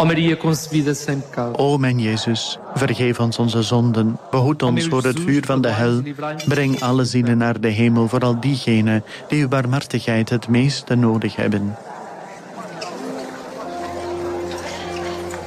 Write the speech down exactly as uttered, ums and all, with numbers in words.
Ó Maria concebida sem pecado. O mijn Jezus, vergeef ons onze zonden, behoed ons voor het vuur van de hel, breng alle zielen naar de hemel, vooral diegenen die uw barmhartigheid het meeste nodig hebben.